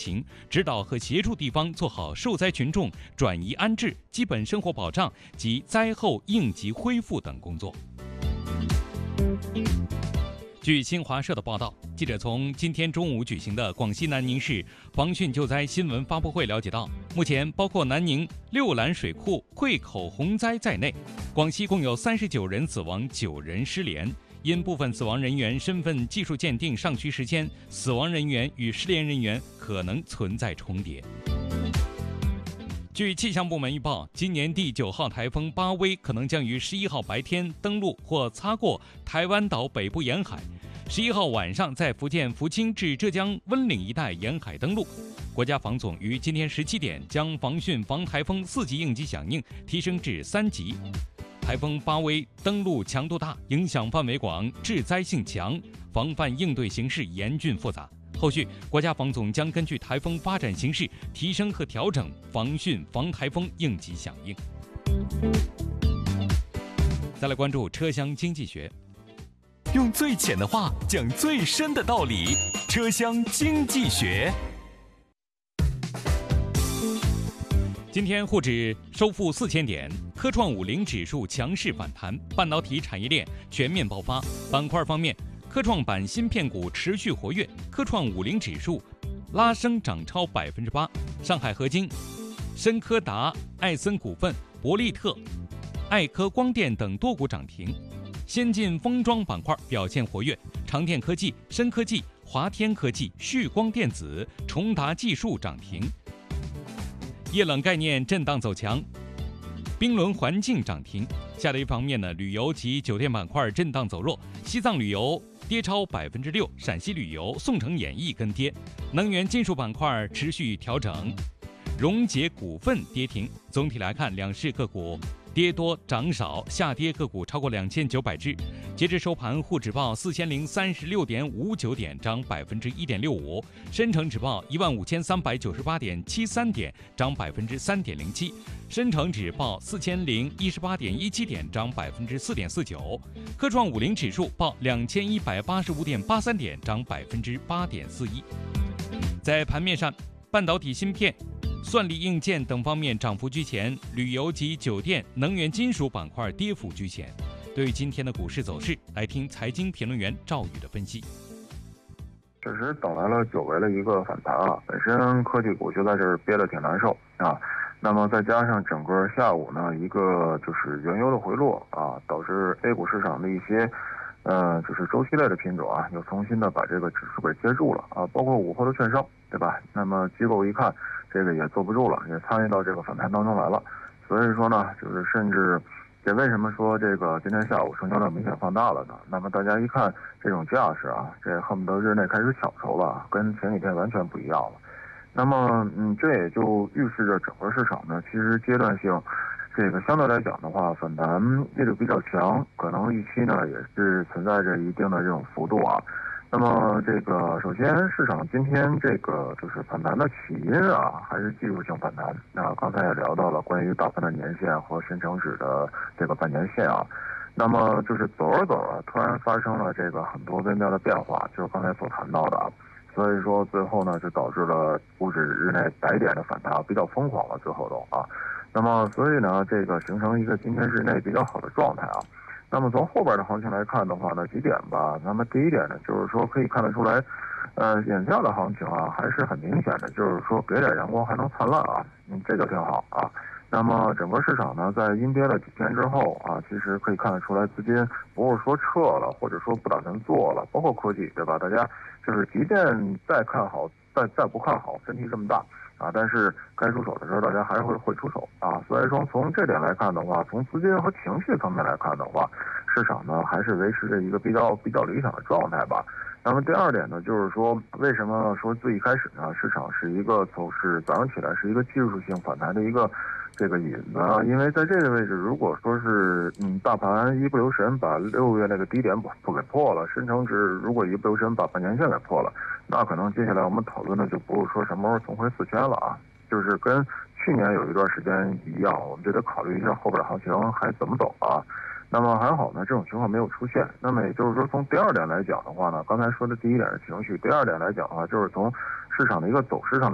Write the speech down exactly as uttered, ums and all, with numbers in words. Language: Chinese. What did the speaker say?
情，指导和协助地方做好受灾群众转移安置、基本生活保障及灾后应急恢复等工作。据新华社的报道，记者从今天中午举行的广西南宁市防汛救灾新闻发布会了解到，目前包括南宁六兰水库溃口洪灾在内，广西共有三十九人死亡，九人失联。因部分死亡人员身份技术鉴定尚需时间，死亡人员与失联人员可能存在重叠。据气象部门预报，今年第九号台风巴威可能将于十一号白天登陆或擦过台湾岛北部沿海，十一号晚上在福建福清至浙江温岭一带沿海登陆。国家防总于今天十七点将防汛防台风四级应急响应提升至三级。台风巴威登陆强度大，影响范围广，致灾性强，防范应对形势严峻复杂。后续，国家防总将根据台风发展形势，提升和调整防汛防台风应急响应。再来关注车厢经济学， 用最浅的话讲最深的道理，车厢经济学。 今天沪指收复四千点，科创五零指数强势反弹，半导体产业链全面爆发。板块方面，科创板芯片股持续活跃，科创五零指数拉升涨超百分之八。上海合金、深科达、艾森股份、博利特、爱科光电等多股涨停。先进封装板块表现活跃，长电科技、深科技、华天科技、旭光电子、重达技术涨停。液冷概念震荡走强，冰轮环境涨停。下跌方面呢，旅游及酒店板块震荡走弱，西藏旅游跌超百分之六，陕西旅游、宋城演艺跟跌。能源金属板块持续调整，荣捷股份跌停。总体来看，两市个股跌多涨少，下跌个股超过两千九百只。截至收盘，沪指报四千零三十六点五九点，涨百分之一点六五；深成指报一万五千三百九十八点七三点，涨百分之三点零七；深成指报四千零一十八点一七点，涨百分之四点四九；科创五零指数报两千一百八十五点八三点，涨百分之八点四一。在盘面上，半导体芯片、算力硬件等方面涨幅居前，旅游及酒店、能源金属板块跌幅居前。对于今天的股市走势，来听财经评论员赵宇的分析。 确实等来了久违的一个反弹啊，本身科技股就在这儿憋得挺难受啊，那么再加上整个下午呢一个就是原油的回落啊，导致 A 股市场的一些呃就是周期类的品种啊，又重新的把这个指数给接住了啊，包括午后的券商，对吧？那么机构一看这个也坐不住了，也参与到这个反弹当中来了，所以说呢，就是甚至。也为什么说这个今天下午成交量明显放大了呢？那么大家一看这种架势啊，这恨不得日内开始抢筹了，跟前几天完全不一样了。那么，嗯，这也就预示着整个市场呢，其实阶段性，这个相对来讲的话，反弹力度比较强，可能预期呢也是存在着一定的这种幅度啊。那么这个首先市场今天这个就是反弹的起因啊，还是技术性反弹。那刚才也聊到了关于大盘的年线和深成指的这个半年线啊。那么就是走着走着，突然发生了这个很多微妙的变化，就是刚才所谈到的啊。所以说最后呢，就导致了股指日内百点的反弹，比较疯狂了，最后都啊。那么所以呢，这个形成一个今天日内比较好的状态啊。那么从后边的行情来看的话呢，几点吧。那么第一点呢，就是说可以看得出来，呃，眼下的行情啊，还是很明显的，就是说给点阳光还能灿烂啊，嗯，这就挺好啊。那么整个市场呢，在阴跌了几天之后啊，其实可以看得出来，资金不是说撤了，或者说不打算做了，包括科技，对吧？大家就是即便再看好，再再不看好，问题这么大。啊，但是该出手的时候，大家还是会会出手啊。所以说，从这点来看的话，从资金和情绪方面来看的话，市场呢还是维持着一个比较比较理想的状态吧。那么第二点呢，就是说，为什么说最一开始呢，市场是一个走势早上起来是一个技术性反弹的一个这个引子啊？因为在这个位置，如果说是嗯大盘一不留神把六月那个低点不不给破了，深成指如果一不留神把半年线给破了。那可能接下来我们讨论的就不是说什么时候重回四千了啊，就是跟去年有一段时间一样，我们就得考虑一下后边的行情还怎么走啊。那么还好呢，这种情况没有出现。那么也就是说，从第二点来讲的话呢，刚才说的第一点是情绪，第二点来讲的话，就是从市场的一个走势上。